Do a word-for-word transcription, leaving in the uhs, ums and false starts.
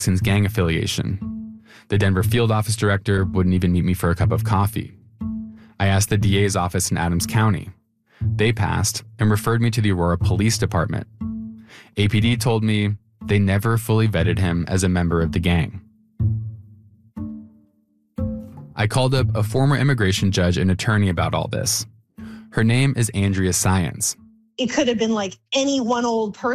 Jackson's gang affiliation. The Denver field office director wouldn't even meet me for a cup of coffee. I asked the D A's office in Adams County. They passed and referred me to the Aurora Police Department. A P D told me they never fully vetted him as a member of the gang. I called up a former immigration judge and attorney about all this. Her name is Andrea Science. It could have been like any one old person